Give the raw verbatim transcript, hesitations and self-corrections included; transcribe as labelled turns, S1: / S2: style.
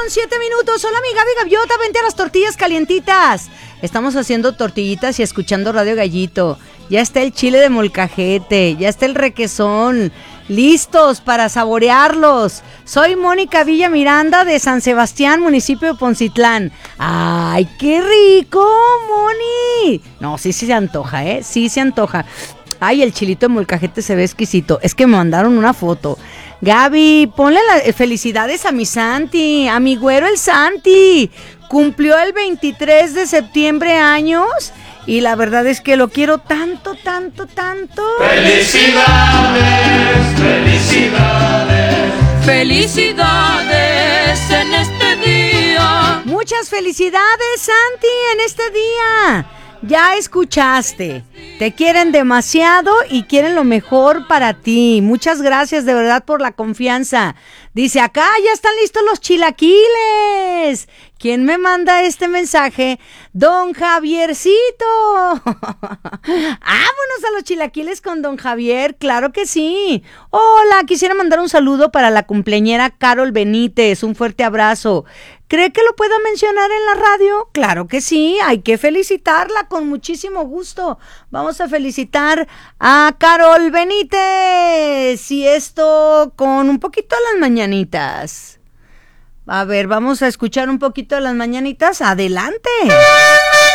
S1: con siete minutos. Hola, mi Gaby Gaviota, vente a las tortillas calientitas. Estamos haciendo tortillitas y escuchando Radio Gallito. Ya está el chile de molcajete, ya está el requesón, listos para saborearlos. Soy Mónica Villa Miranda de San Sebastián, municipio de Poncitlán. ¡Ay, qué rico, Moni! No, sí, sí se antoja, ¿eh? Sí se antoja. Ay, el chilito de molcajete se ve exquisito. Es que me mandaron una foto. Gaby, ponle las felicidades a mi Santi, a mi güero el Santi. Cumplió el veintitrés de septiembre años y la verdad es que lo quiero tanto, tanto, tanto.
S2: Felicidades, felicidades, felicidades en este día.
S1: Muchas felicidades, Santi, en este día. Ya escuchaste, te quieren demasiado y quieren lo mejor para ti. Muchas gracias de verdad por la confianza. Dice, acá ya están listos los chilaquiles. ¿Quién me manda este mensaje? Don Javiercito. Vámonos a los chilaquiles con don Javier, claro que sí. Hola, quisiera mandar un saludo para la cumpleañera Carol Benítez, un fuerte abrazo. ¿Cree que lo puedo mencionar en la radio? Claro que sí, hay que felicitarla con muchísimo gusto. Vamos a felicitar a Carol Benítez y esto con un poquito de las mañanitas. A ver, vamos a escuchar un poquito de las mañanitas. Adelante.